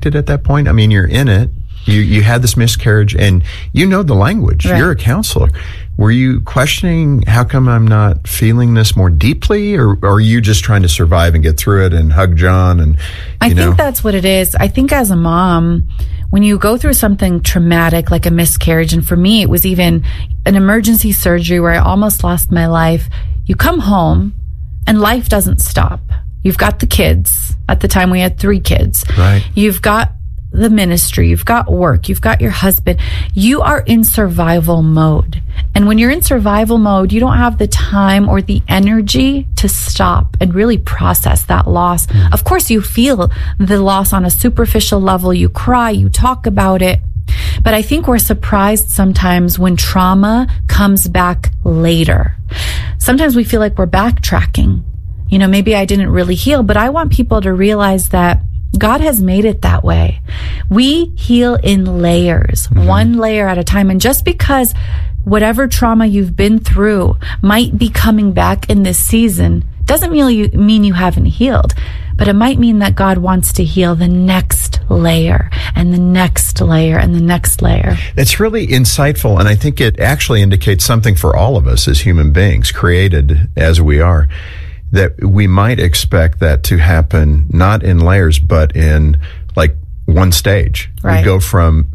distracted at that point? I mean, you're in it. You had this miscarriage, and you know the language. Right. You're a counselor. Were you questioning, how come I'm not feeling this more deeply, or are you just trying to survive and get through it and hug John? And I think that's what it is. I think as a mom, when you go through something traumatic like a miscarriage, and for me, it was even an emergency surgery where I almost lost my life, you come home and life doesn't stop. You've got the kids. At the time, we had 3 kids. Right. You've got the ministry, you've got work, you've got your husband. You are in survival mode. And when you're in survival mode, you don't have the time or the energy to stop and really process that loss. Of course, you feel the loss on a superficial level. You cry, you talk about it. But I think we're surprised sometimes when trauma comes back later. Sometimes we feel like we're backtracking. You know, maybe I didn't really heal, but I want people to realize that God has made it that way. We heal in layers, one layer at a time. And just because whatever trauma you've been through might be coming back in this season doesn't mean you haven't healed, but it might mean that God wants to heal the next layer and the next layer and the next layer. It's really insightful, and I think it actually indicates something for all of us as human beings, created as we are, that we might expect that to happen not in layers, but in like one stage. Right. We go from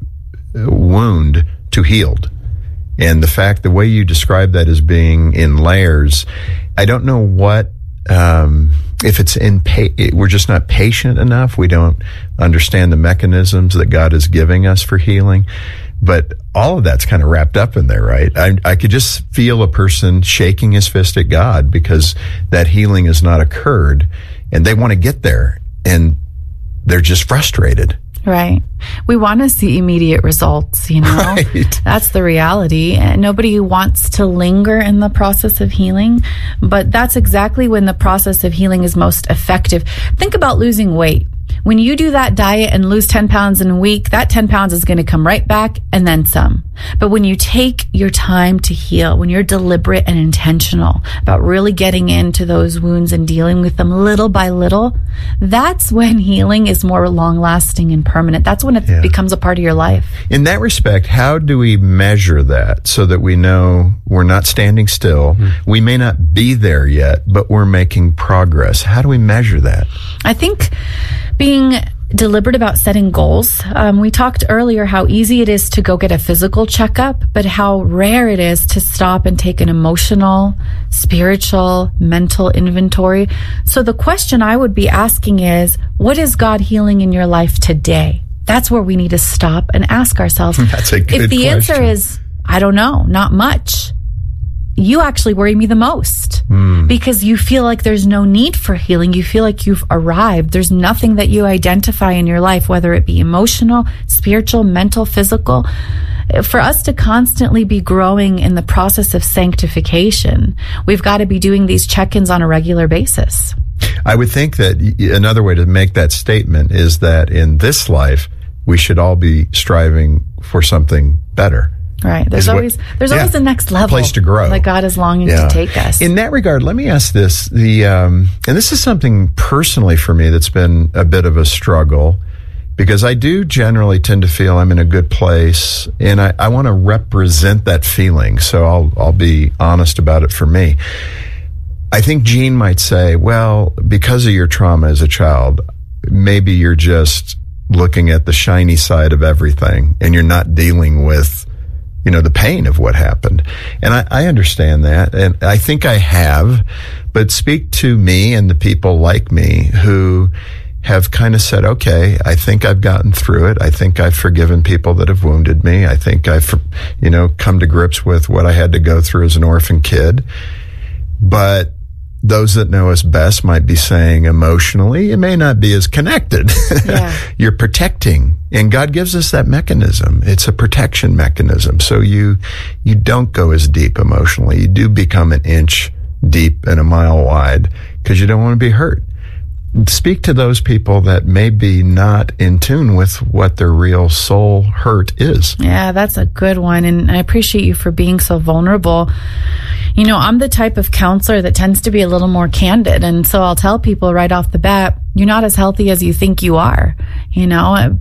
wound to healed. And the way you describe that as being in layers, I don't know what, if it's we're just not patient enough. We don't understand the mechanisms that God is giving us for healing. But all of that's kind of wrapped up in there, right? I could just feel a person shaking his fist at God because that healing has not occurred, and they want to get there, and they're just frustrated. Right. We want to see immediate results, you know? Right. That's the reality. And nobody wants to linger in the process of healing, but that's exactly when the process of healing is most effective. Think about losing weight. When you do that diet and lose 10 pounds in a week, that 10 pounds is going to come right back and then some. But when you take your time to heal, when you're deliberate and intentional about really getting into those wounds and dealing with them little by little, that's when healing is more long-lasting and permanent. That's when it becomes a part of your life. In that respect, how do we measure that so that we know we're not standing still? We may not be there yet, but we're making progress. How do we measure that? I think being deliberate about setting goals. We talked earlier how easy it is to go get a physical checkup, but how rare it is to stop and take an emotional, spiritual, mental inventory. So the question I would be asking is, what is God healing in your life today? That's where we need to stop and ask ourselves. That's a good question. If the answer is, I don't know, not much, you actually worry me the most because you feel like there's no need for healing. You feel like you've arrived. There's nothing that you identify in your life, whether it be emotional, spiritual, mental, physical. For us to constantly be growing in the process of sanctification, we've got to be doing these check-ins on a regular basis. I would think that another way to make that statement is that in this life, we should all be striving for something better. Right. There's always the next level. Place to grow. That God is longing to take us. In that regard, let me ask this. And this is something personally for me that's been a bit of a struggle, because I do generally tend to feel I'm in a good place, and I want to represent that feeling. So I'll be honest about it for me. I think Jean might say, well, because of your trauma as a child, maybe you're just looking at the shiny side of everything, and you're not dealing with the pain of what happened. And I understand that. And I think I have, but speak to me and the people like me who have kind of said, okay, I think I've gotten through it. I think I've forgiven people that have wounded me. I think I've, come to grips with what I had to go through as an orphan kid. But those that know us best might be saying emotionally, it may not be as connected. Yeah. You're protecting, and God gives us that mechanism. It's a protection mechanism. So you don't go as deep emotionally. You do become an inch deep and a mile wide because you don't want to be hurt. Speak to those people that may be not in tune with what their real soul hurt is. Yeah, that's a good one. And I appreciate you for being so vulnerable. I'm the type of counselor that tends to be a little more candid. And so I'll tell people right off the bat, you're not as healthy as you think you are.